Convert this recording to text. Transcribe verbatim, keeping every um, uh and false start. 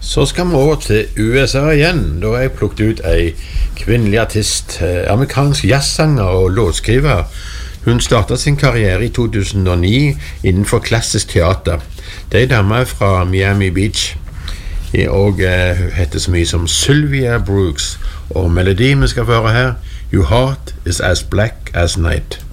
Så skal vi over til U S A igjen. Da har jeg plukket ut en kvinnelig artist, amerikansk jazzsanger og låtskriver. Hun startet sin karriere i to tusen og ni innenfor klassisk teater. Det er en dame fra Miami Beach, og hun heter så mye som Sylvia Brooks. Og melodien vi skal føre her, Your Heart is as Black as Night.